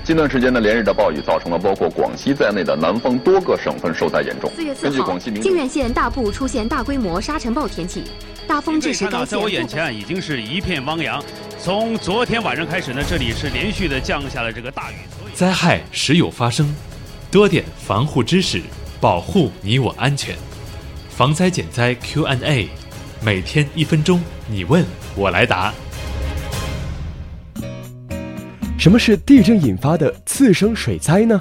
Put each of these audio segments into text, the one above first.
近段时间呢，连日的暴雨造成了包括广西在内的南方多个省份受灾严重。 4月4号，靖远县大部出现大规模沙尘暴天气，大风致使该县。 在我眼前已经是一片汪洋。从昨天晚上开始呢，这里是连续的降下了这个大雨。 灾害时有发生，多点防护知识，保护你我安全。防灾减灾 Q&A， 每天1分钟，你问我来答。 什么是地震引发的次生水灾呢？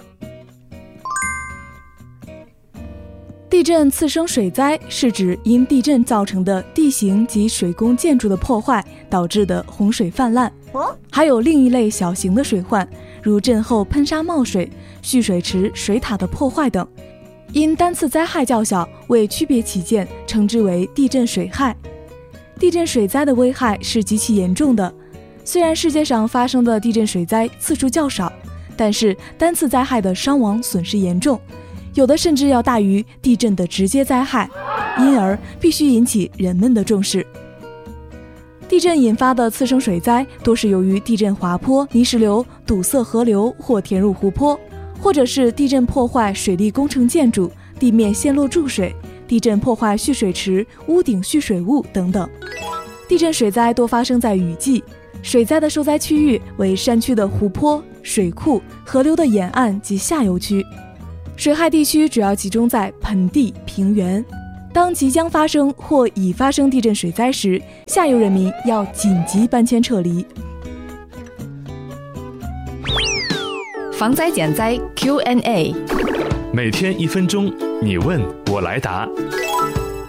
地震次生水灾是指因地震造成的地形及水工建筑的破坏导致的洪水泛滥。还有另一类小型的水患，如震后喷沙冒水、蓄水池、水塔的破坏等。因单次灾害较小，为区别起见，称之为地震水害。地震水灾的危害是极其严重的。虽然世界上发生的地震水灾次数较少，但是单次灾害的伤亡损失严重，有的甚至要大于地震的直接灾害，因而必须引起人们的重视。地震引发的次生水灾多是由于地震滑坡、泥石流堵塞河流或填入湖泊，或者是地震破坏水利工程建筑、地面陷落注水、地震破坏蓄水池、屋顶蓄水物等等。地震水灾多发生在雨季，水灾的受灾区域为山区的湖泊、水库、河流的沿岸及下游区。水害地区主要集中在盆地、平原。当即将发生或已发生地震水灾时，下游人民要紧急搬迁撤离。 防灾减灾 Q&A， 每天1分钟，你问我来答。